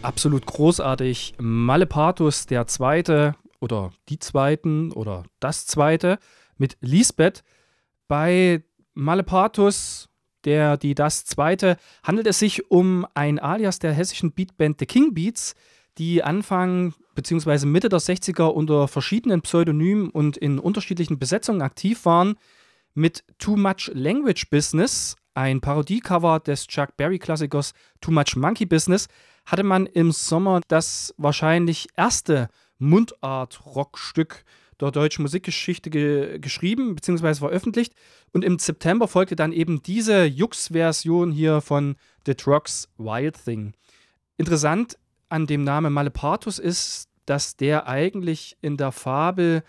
absolut großartig. Malepatus der Zweite oder die Zweiten oder das Zweite mit Lisbeth. Bei Malepatus, das Zweite, handelt es sich um ein Alias der hessischen Beatband The King Beats, die Anfang bzw. Mitte der 60er unter verschiedenen Pseudonymen und in unterschiedlichen Besetzungen aktiv waren. Mit Too Much Language Business, ein Parodiecover des Chuck Berry-Klassikers Too Much Monkey Business, hatte man im Sommer das wahrscheinlich erste Mundart-Rockstück der deutschen Musikgeschichte geschrieben bzw. veröffentlicht. Und im September folgte dann eben diese Jux-Version hier von The Trogs Wild Thing. Interessant an dem Namen Malepatus ist, dass der eigentlich in der Fabel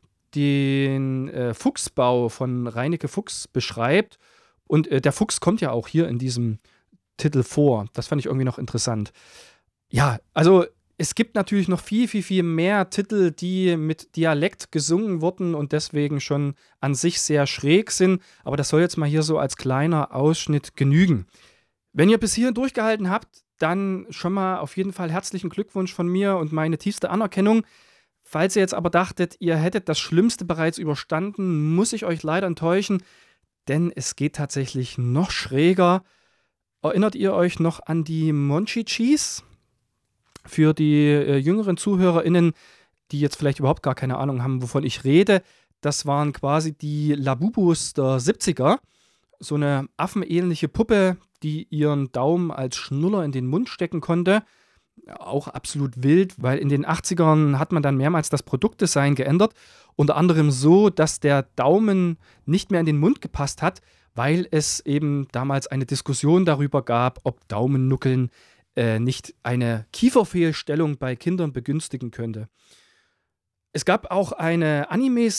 den Fuchsbau von Reineke Fuchs beschreibt. Und der Fuchs kommt ja auch hier in diesem Titel vor. Das fand ich irgendwie noch interessant. Ja, also es gibt natürlich noch viel, viel, viel mehr Titel, die mit Dialekt gesungen wurden und deswegen schon an sich sehr schräg sind. Aber das soll jetzt mal hier so als kleiner Ausschnitt genügen. Wenn ihr bis hierhin durchgehalten habt, dann schon mal auf jeden Fall herzlichen Glückwunsch von mir und meine tiefste Anerkennung. Falls ihr jetzt aber dachtet, ihr hättet das Schlimmste bereits überstanden, muss ich euch leider enttäuschen, denn es geht tatsächlich noch schräger. Erinnert ihr euch noch an die Monchichis? Für die jüngeren ZuhörerInnen, die jetzt vielleicht überhaupt gar keine Ahnung haben, wovon ich rede, das waren quasi die Labubus der 70er. So eine affenähnliche Puppe, die ihren Daumen als Schnuller in den Mund stecken konnte. Auch absolut wild, weil in den 80ern hat man dann mehrmals das Produktdesign geändert. Unter anderem so, dass der Daumen nicht mehr in den Mund gepasst hat, weil es eben damals eine Diskussion darüber gab, ob Daumennuckeln nicht eine Kieferfehlstellung bei Kindern begünstigen könnte. Es gab auch eine Anime-